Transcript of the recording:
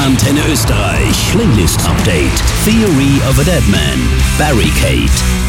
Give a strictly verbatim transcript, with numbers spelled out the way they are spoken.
Antenne Österreich Playlist Update. Theory of a Deadman. Barricade.